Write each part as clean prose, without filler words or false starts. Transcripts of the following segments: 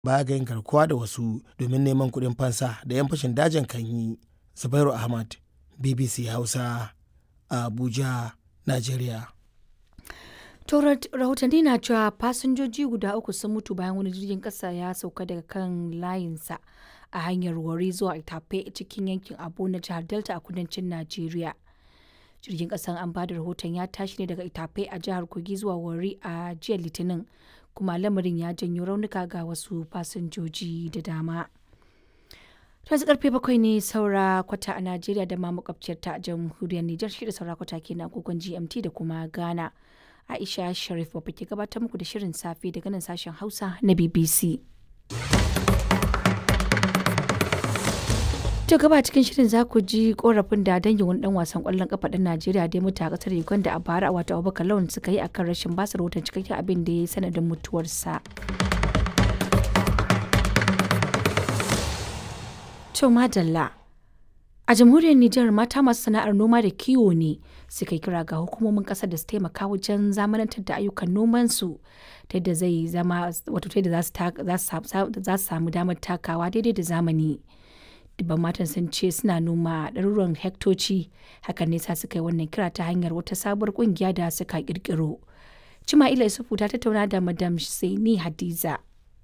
baya ga yin garkuwa da wasu domin neman kuɗin fansa da 'yan fashin dajin kan yi. Zubairu Ahmad, BBC Hausa, Abuja, Najeriya. Rahotanni na cewa fasinjoji guda 3 sun mutu bayan wani jirgin ƙasa ya sauka daga kan layinsa a hanyar Warri zuwa Itape cikin yankin Abo na jihar Delta a kudancin Najeriya. Jirgin ƙasan an ba da rahoton ya tashi ne daga Itape a jihar Kogi zuwa Warri a jiya Litinin, kuma lamarin ya janyo raunuka ga wasu fasinjoji da dama. Yanzu karfe 7 ne saura kwata a Najeriya da ma makwabciyar ta jamhuriyar Nijar, shi da saura kwata kenan agogon GMT da kuma Ghana. Aisha Sharif babba ke gabatar muku da shirin safe daga nan sashen Hausa na BBC. To gaba cikin shirin za ku ji korafin da dangin wani dan wasan kwallon kafa ɗan Najeriya da ya mutu a kasar Uganda a bara a wata Abubakar Lawan suka yi akan rashin basa rahoton cikakken abin da ya yi sanadin mutuwarsa. To madalla. A jamhuriyar Nijar mata masu sana'ar noma da kiwo ne suka kira ga hukumomin kasar da su taimaka wajen zamanantar da ayyukan nomansu ta yadda zai zama wato ta yadda za su samu damar takawa daidai da zamani. Dubban matan sun ce suna noma ɗaruruwan hektoci, hakan ne sa suka yi wannan kira ta hanyar wata sabuwar ƙungiya da suka ƙirƙiro. Cima'ila Isufu ta tattauna da Madam Saini Hadiza.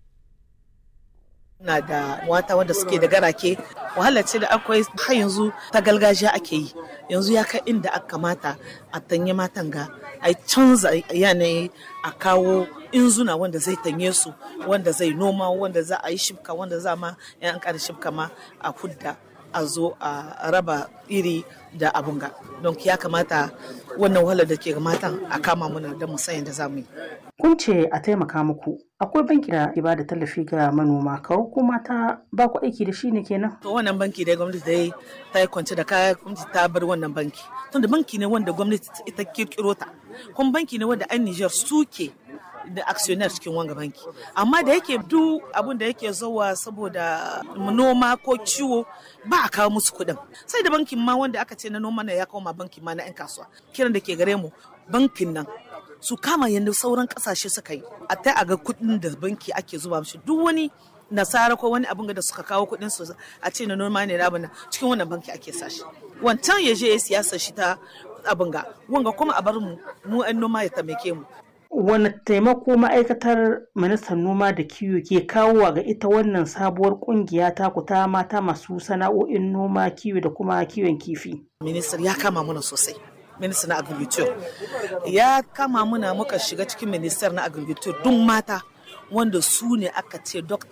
Na da mata wanda suke da garake, wahala ce da akwai har yanzu ta gargajiya ake yi, yanzu ya kai inda aka kamata a tanye matan ga a canza yanayi, a kawo inzuna wanda zai tanye su, wanda zai noma, wanda za a yi shibka, wanda za ma yan an kada shibka ma a hudda a zo a raba iri da abunga. Don ya kamata wannan wahalar da ke ga matan a kama muna da musayin da za mu yi. Kun ce a taimaka muku, akwai banki da ke bada tallafi ga manoma, kawo ko mata ba ku aiki da shi ne kenan? To wannan banki dai gwamnati dai ta yi kwance da kaya, gwamnati ta bar wannan banki. Tunda banki ne wanda gwamnati ita kirkiro ta, kuma banki ne wanda an Niger suke da actionnaire cikin wanga banki. Amma da yake duk abin da yake zuwa saboda noma ko ciwo ba a kawo musu kuɗin. Sai da bankin ma wanda aka ce na noma ne ya koma bankin ma na 'yan kasuwa. Kiran da ke gare mu bankin nan su kama yadda sauran kasashe suka yi, a ta a ga kuɗin da banki ake zuba mishi, duk wani nasara ko wani abin da suka kawo kuɗin su a ce na noma ne rabana cikin wannan banki ake sashi. Wancan ya je ya siyasa shi ta abin ga wanga kuma a bar mu 'yan noma ya taimake mu. Wani taimako ma'aikatar ministan noma da kiwo ke kawowa ga ita wannan sabuwar kungiya ta ku ta mata masu sana'o'in noma, kiwo da kuma kiwon kifi? Ministan ya kama mana sosai. Ministan na agriculture ya kama muna, muka shiga cikin minister na agriculture duk mata wanda su ne aka ce